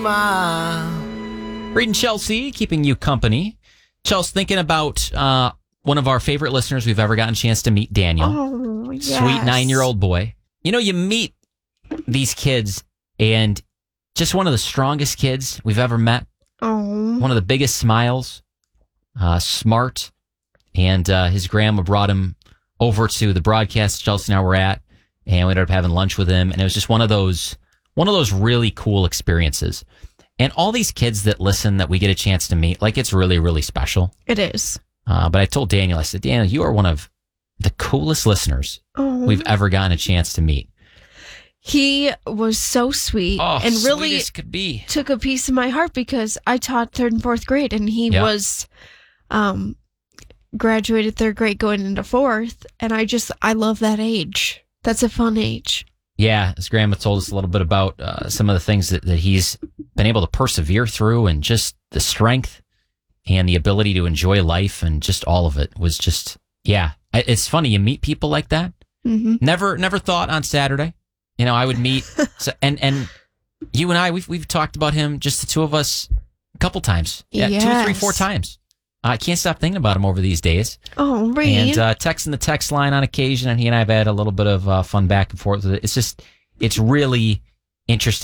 Reading Chelsea, keeping you company. Chelsea, thinking about one of our favorite listeners we've ever gotten a chance to meet, Daniel. Oh, yes. Sweet 9-year-old boy. You know, you meet these kids and just one of the strongest kids we've ever met. Oh. One of the biggest smiles, smart. And his grandma brought him over to the broadcast Chelsea and I were at, and we ended up having lunch with him. And it was just one of those really cool experiences. And all these kids that listen that we get a chance to meet, like, it's really, really special. It is. But I told Daniel, I said, Daniel, you are one of the coolest listeners we've ever gotten a chance to meet. He was so sweet and really could be. Took a piece of my heart because I taught 3rd and 4th grade, and he was graduated 3rd grade going into 4th, and I love that age. That's a fun age. Yeah, his grandma told us a little bit about some of the things that he's been able to persevere through, and just the strength and the ability to enjoy life, and just all of it was just, yeah. It's funny, you meet people like that. Mm-hmm. Never thought on Saturday, you know, I would meet, and you and I, we've talked about him, just the two of us, a couple times. Yeah, yes. 2, 3, 4 times. I can't stop thinking about him over these days. Oh, really? And texting the text line on occasion, and he and I have had a little bit of fun back and forth with it. It's really interesting.